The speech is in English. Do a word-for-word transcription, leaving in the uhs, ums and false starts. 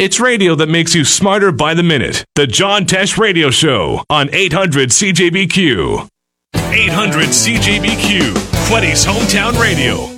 It's radio that makes you smarter by the minute. The John Tesh Radio Show on eight hundred C J B Q. eight hundred C J B Q, Quetty's Hometown Radio.